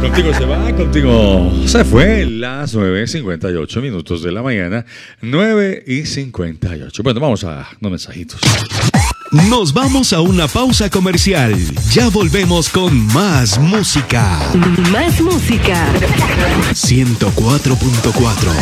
Contigo se va, contigo se fue. Las 9:58 de la mañana. 9:58. Bueno, vamos a los mensajitos. Nos vamos a una pausa comercial. Ya volvemos con más música. Más música. 104.4